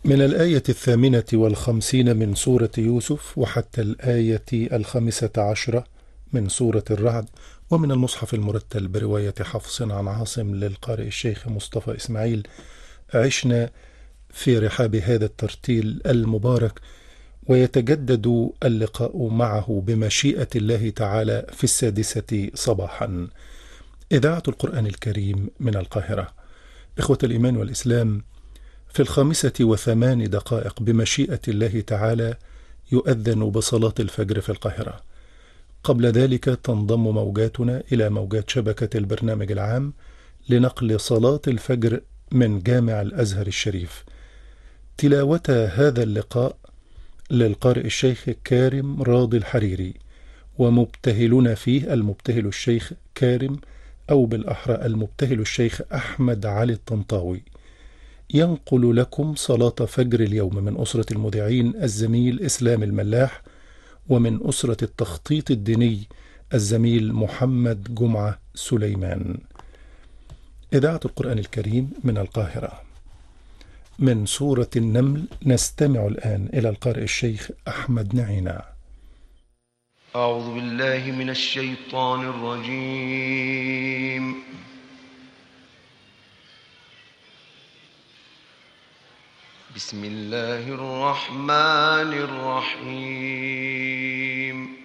من الآية 58 من سورة يوسف وحتى الآية 15 من سورة الرعد، ومن المصحف المرتل برواية حفص عن عاصم للقارئ الشيخ مصطفى إسماعيل. عشنا في رحاب هذا الترتيل المبارك، ويتجدد اللقاء معه بمشيئة الله تعالى في 6 صباحا. إذاعة القرآن الكريم من القاهرة. إخوة الإيمان والإسلام، في 5:08 بمشيئة الله تعالى يؤذن بصلاة الفجر في القاهرة. قبل ذلك تنضم موجاتنا إلى موجات شبكة البرنامج العام لنقل صلاة الفجر من جامع الأزهر الشريف. تلاوة هذا اللقاء للقارئ الشيخ كارم راضي الحريري، ومبتهلنا فيه المبتهل الشيخ كارم، أو بالأحرى المبتهل الشيخ أحمد علي الطنطاوي. ينقل لكم صلاة فجر اليوم من أسرة المذيعين الزميل إسلام الملاح، ومن أسرة التخطيط الديني الزميل محمد جمعة سليمان. إذاعة القرآن الكريم من القاهرة. من سورة النمل نستمع الآن إلى القارئ الشيخ أحمد نعينا. أعوذ بالله من الشيطان الرجيم. بسم الله الرحمن الرحيم.